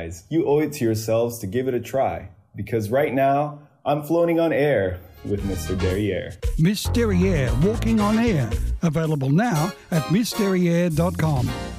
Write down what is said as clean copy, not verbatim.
guys. You owe it to yourselves to give it a try. Because right now, I'm floating on air with Mr. Derriere. Miss Derriere, Walking on Air. Available now at MissDerriere.com.